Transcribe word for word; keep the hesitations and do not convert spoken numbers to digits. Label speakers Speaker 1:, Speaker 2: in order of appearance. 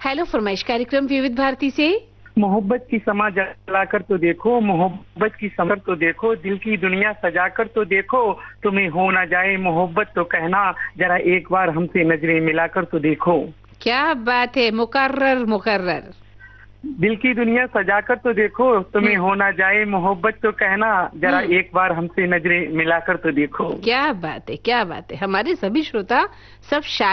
Speaker 1: Hello फरमाइश कार्यक्रम विविध भारती से।
Speaker 2: मोहब्बत की समा जलाकर तो देखो, मोहब्बत की समर तो देखो, दिल की दुनिया सजाकर तो देखो, तुम्हें हो ना जाए मोहब्बत तो कहना, जरा एक बार हमसे नजरें मिलाकर तो देखो।
Speaker 1: क्या बात है, मुकर्रर मुकर्रर।
Speaker 2: दिल की दुनिया सजाकर तो देखो, तुम्हें
Speaker 1: हम्म
Speaker 2: हो ना जाए मोहब्बत तो कहना, जरा
Speaker 1: हम्म
Speaker 2: एक बार हमसे नजरें मिलाकर तो देखो।
Speaker 1: क्या बात है, क्या बात है। हमारे सभी श्रोता सब शायद